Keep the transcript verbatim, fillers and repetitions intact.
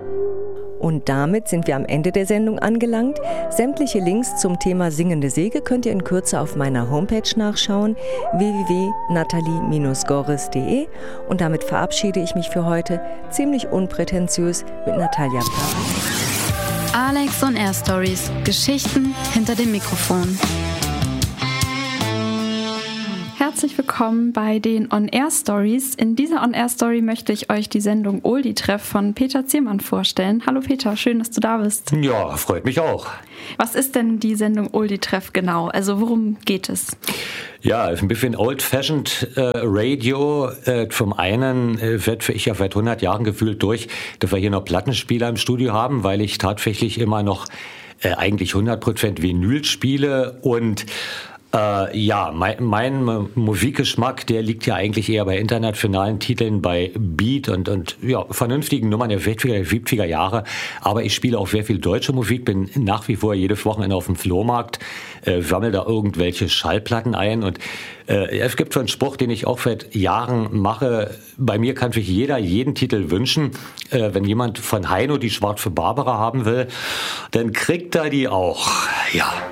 Und damit sind wir am Ende der Sendung angelangt. Sämtliche Links zum Thema Singende Säge könnt ihr in Kürze auf meiner Homepage nachschauen, w w w punkt natalie Bindestrich goris punkt de. Und damit verabschiede ich mich für heute ziemlich unprätentiös mit Natalia Paris. Alex on Air Stories. Geschichten hinter dem Mikrofon. Herzlich willkommen bei den On-Air-Stories. In dieser On-Air-Story möchte ich euch die Sendung Oldie-Treff von Peter Ziermann vorstellen. Hallo Peter, schön, dass du da bist. Ja, freut mich auch. Was ist denn die Sendung Oldie-Treff genau? Also worum geht es? Ja, ein bisschen old-fashioned äh, Radio. Äh, zum einen äh, werde ich ja seit hundert Jahren gefühlt durch, dass wir hier noch Plattenspieler im Studio haben, weil ich tatsächlich immer noch äh, eigentlich hundert Prozent Vinyl spiele und Äh, ja, mein, mein Musikgeschmack, der liegt ja eigentlich eher bei internationalen Titeln, bei Beat und, und ja, vernünftigen Nummern der sechziger, siebziger Jahre. Aber ich spiele auch sehr viel deutsche Musik, bin nach wie vor jedes Wochenende auf dem Flohmarkt, äh, sammle da irgendwelche Schallplatten ein. Und äh, es gibt so einen Spruch, den ich auch seit Jahren mache. Bei mir kann sich jeder jeden Titel wünschen. Äh, wenn jemand von Heino die Schwarze Barbara haben will, dann kriegt er die auch. Ja.